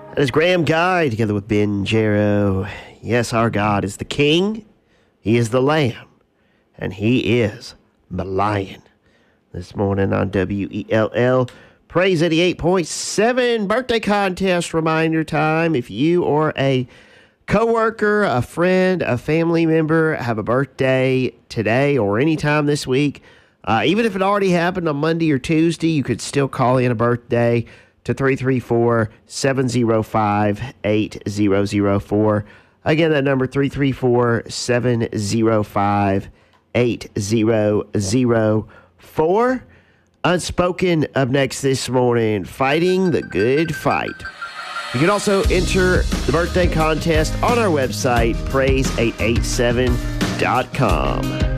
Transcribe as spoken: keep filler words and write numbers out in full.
That is Graham Guy together with Ben Jarrow. Yes, our God is the King. He is the Lamb. And He is the Lion. This morning on W E L L, Praise eighty-eight point seven, birthday contest reminder time. If you or a coworker, a friend, a family member have a birthday today or anytime this week, uh, even if it already happened on Monday or Tuesday, you could still call in a birthday to three three four, seven oh five, eight zero zero four. Again, that number three three four, seven oh five, eight zero zero four. Unspoken up next this morning, fighting the good fight. You can also enter the birthday contest on our website, praise eight eight seven dot com.